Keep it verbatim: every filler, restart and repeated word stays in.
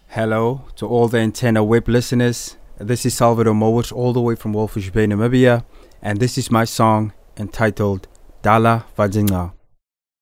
Hello to all the Antenna Web listeners. This is Salvador Mowat, all the way from Walvis Bay, Namibia, and this is my song entitled Dala Vajinga.